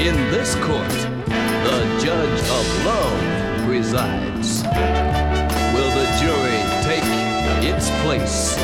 In this court, the judge of love presides. Will the jury take its place?